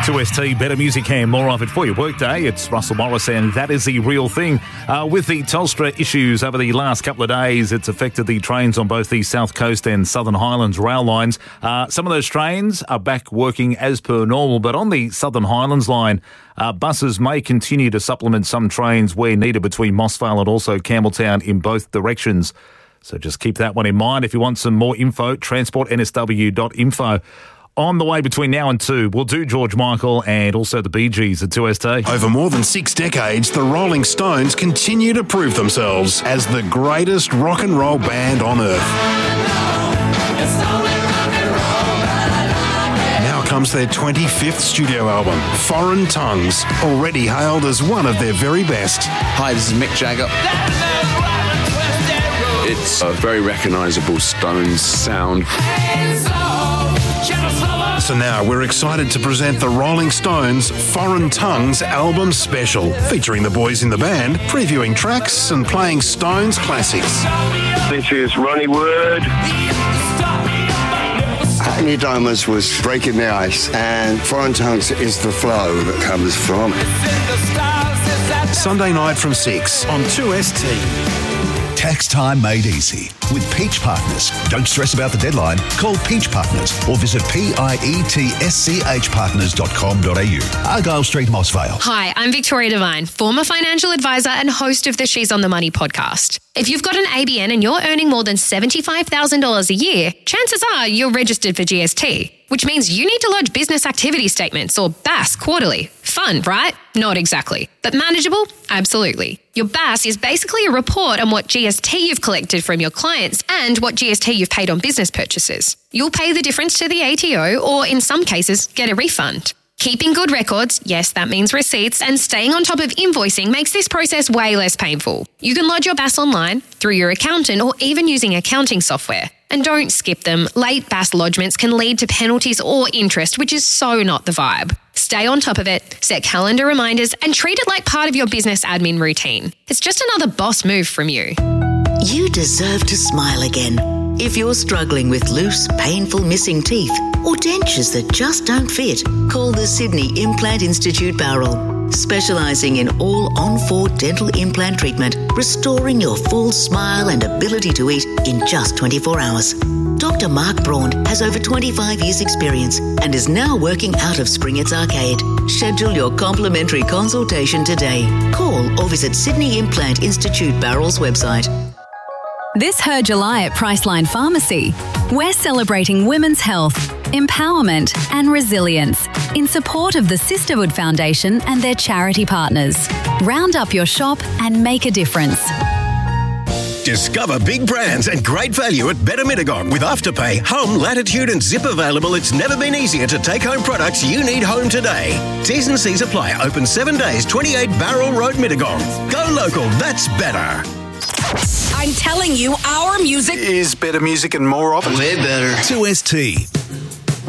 2ST, better music and more of it for your workday. It's Russell Morris and That Is The Real Thing. With the Telstra issues over the last couple of days, it's affected the trains on both the South Coast and Southern Highlands rail lines. Some of those trains are back working as per normal, but on the Southern Highlands line, buses may continue to supplement some trains where needed between Mossvale and also Campbelltown in both directions. So just keep that one in mind. If you want some more info, transportnsw.info. On the way between now and 2, we'll do George Michael and also the Bee Gees at 2ST. Over more than 6 decades, the Rolling Stones continue to prove themselves as the greatest rock and roll band on earth. Now comes their 25th studio album, Foreign Tongues, already hailed as one of their very best. Hi, this is Mick Jagger. It's a very recognisable Stones sound. So now we're excited to present the Rolling Stones Foreign Tongues album special, featuring the boys in the band, previewing tracks and playing Stones classics. This is Ronnie Wood. Hackney Diamonds was breaking the ice, and Foreign Tongues is the flow that comes from it. Sunday night from 6 on 2ST. Tax time made easy with Peach Partners. Don't stress about the deadline. Call Peach Partners or visit pietschpartners.com.au. Argyle Street, Mossvale. Hi, I'm Victoria Devine, former financial advisor and host of the She's on the Money podcast. If you've got an ABN and you're earning more than $75,000 a year, chances are you're registered for GST, which means you need to lodge business activity statements or BAS quarterly. Fun, right? Not exactly. But manageable? Absolutely. Your BAS is basically a report on what GST you've collected from your clients and what GST you've paid on business purchases. You'll pay the difference to the ATO or, in some cases, get a refund. Keeping good records, yes, that means receipts, and staying on top of invoicing makes this process way less painful. You can lodge your BAS online, through your accountant, or even using accounting software. And don't skip them. Late BAS lodgements can lead to penalties or interest, which is so not the vibe. Stay on top of it, set calendar reminders, and treat it like part of your business admin routine. It's just another boss move from you. You deserve to smile again. If you're struggling with loose, painful missing teeth or dentures that just don't fit, call the Sydney Implant Institute Bowral, specialising in all on-4 dental implant treatment, restoring your full smile and ability to eat in just 24 hours. Dr. Mark Braun has over 25 years' experience and is now working out of Springett's Arcade. Schedule your complimentary consultation today. Call or visit Sydney Implant Institute Bowral's website. This Her July at Priceline Pharmacy, we're celebrating women's health, empowerment and resilience in support of the Sisterhood Foundation and their charity partners. Round up your shop and make a difference. Discover big brands and great value at Better Mittagong with Afterpay, Home, Latitude and Zip available. It's never been easier to take home products you need home today. T's and C's apply. Open 7 days, 28 Barrel Road, Mittagong. Go local, that's better. I'm telling you, our music is better music and more of it. Way better. 2ST.